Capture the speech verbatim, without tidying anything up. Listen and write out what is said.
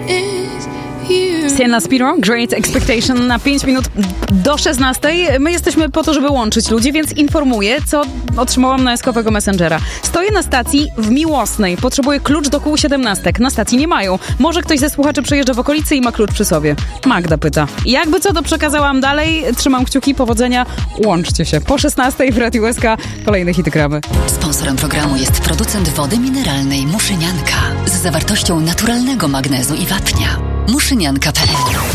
Sienna Spiro, Great Expectation na pięć minut do szesnastej. My jesteśmy po to, żeby łączyć ludzi, więc informuję, co otrzymałam na eskowego Messengera. Stoję na stacji w Miłosnej. Potrzebuję klucz do kół siedemnastek. Na stacji nie mają. Może ktoś ze słuchaczy przejeżdża w okolicy i ma klucz przy sobie. Magda pyta. Jakby co, to przekazałam dalej. Trzymam kciuki, powodzenia. Łączcie się. Po szesnastej w Radiu S K kolejne hity gramy. Sponsorem programu jest producent wody mineralnej Muszynianka z zawartością naturalnego magnezu i wapnia. muszynianka kropka p l